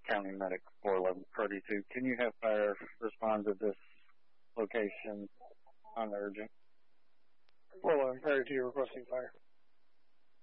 County Medic 41132. Can you have fire respond to this location on urgent? 41132 requesting fire.